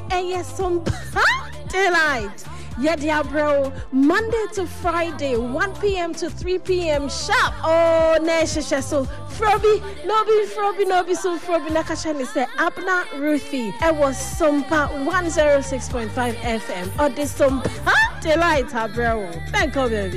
some daylight. Yeah, bro. Monday to Friday, 1 p.m. to 3 p.m. sharp. Oh, Nesha. So, Froby, Nobi, so Froby Nakashani said, Abna Ruthie. It was Sumpa 106.5 FM. Or the Sumpa delight, bro. Thank you, baby.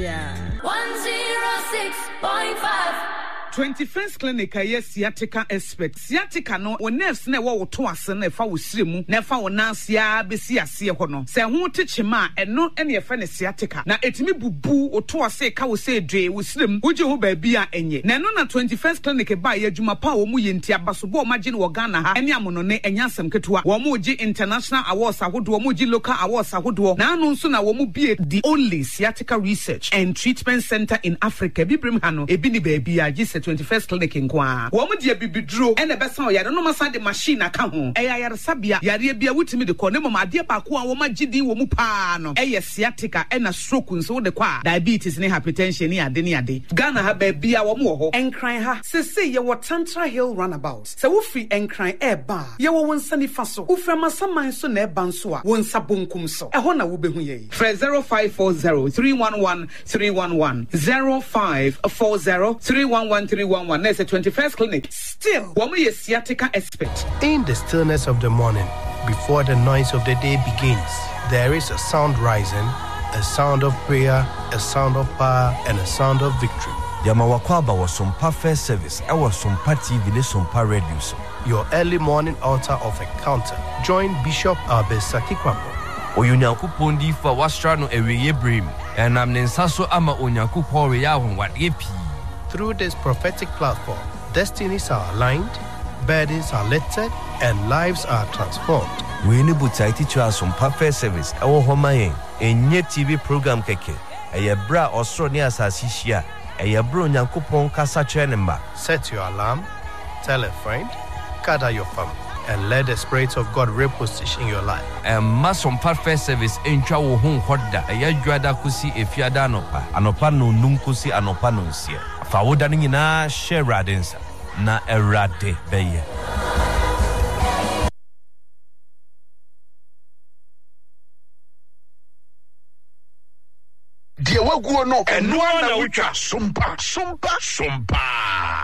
106.5. 21st clinic aye sciatica expert sciatica no o nerves na wo to ase na fa wo siremu na fa wo nansia besi ase ho no se ho techema eno ene efa ne sciatica na etimi bubu o to ase ka wo se dwe wo sirem wo je ho ba bia enye na no na 21st clinic ba ye adwuma pa wo mu ye ntia baso bo ma je ne wo Ghana ha ene amono ne enya asem ketua wo mu je international awards ahodo wo mu je local awards ahodo na anu nso na wo mu bie the only sciatica research and treatment center in Africa bibrim ha no ebi ni ba bia je 21st clinic in Kwa. Woman dear bibidro and the best on ya no masa the machine account. Eya sabia ya bia wutimi de kone mama dia pa ko wo magidi wo mu pa no. Eya sciatica and a stroke so de kwa diabetes ne hypertension ni ade. Ghana ha ba bia wo mu ho. Enkran ha. Se ye wo Tantra Hill runabout. Se wo free enkran e ba. Ye wo wonsa ni fa so. Wo fra masaman so na e ban so a wonsa bonkum so. E ho na wo behu ye. Fre 0540 311 311 0540 311 311. There's a 21st clinic. Still, woman is sciatica expert. In the stillness of the morning, before the noise of the day begins, there is a sound rising, a sound of prayer, a sound of power, and a sound of victory. Yamawakwaba was some perfect service. I was some party village some radio. Your early morning altar of encounter. Join Bishop Abesaki Kwambo. Oyunyaku pondi for wastrano eweye brim. And I'm Nensaso ama onyaku pori yahun wat yepi. Through this prophetic platform, destinies are aligned, burdens are lifted, and lives are transformed. We need to teach us some perfect service. Our home a new TV program keke. A bra Australia asashia. A bro nyankupon kasa chenemba. Set your alarm, tell a friend, gather your family, and let the Spirit of God reposition your life. And mass some perfect service in Chawo home hoda. A yajuada kusi if you anopa. Anopa no nunkusi anopa no sia. Fawodani na share radinsa na erade beye. Dia waguo no eno na wucha sumpa